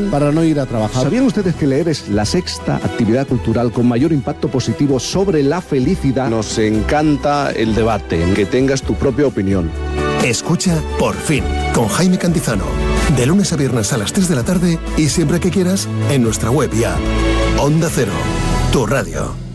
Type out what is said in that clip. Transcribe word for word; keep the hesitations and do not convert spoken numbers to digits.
razón para no ir a trabajar. ¿Sabían ustedes que leer es la sexta actividad cultural con mayor impacto positivo sobre la felicidad? Nos encanta el debate, que tengas tu propia opinión. Escucha Por Fin, con Jaime Cantizano. De lunes a viernes a las tres de la tarde y siempre que quieras en nuestra web y app. Onda Cero, tu radio.